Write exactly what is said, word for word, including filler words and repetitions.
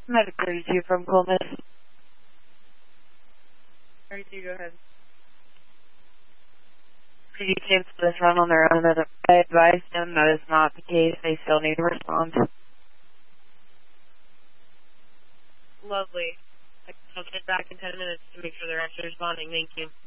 Medic thirty-two from Coleman. thirty-two, go ahead. Could you cancel this run on their own? I advised them that is not the case. They still need to respond. Lovely. I'll get back in ten minutes to make sure they're actually responding. Thank you.